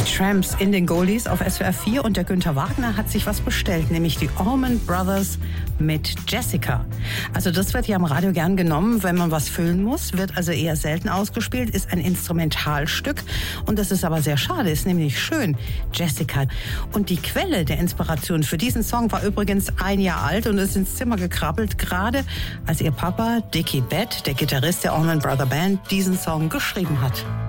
Die Tramps in den Goldies auf SWR 4 und der Günther Wagner hat sich was bestellt, nämlich die Allman Brothers mit Jessica. Also das wird ja am Radio gern genommen, wenn man was füllen muss, wird also eher selten ausgespielt, ist ein Instrumentalstück und das ist aber sehr schade, ist nämlich schön, Jessica. Und die Quelle der Inspiration für diesen Song war übrigens 1 Jahr alt und ist ins Zimmer gekrabbelt, gerade als ihr Papa Dickie Bett, der Gitarrist der Allman Brother Band, diesen Song geschrieben hat.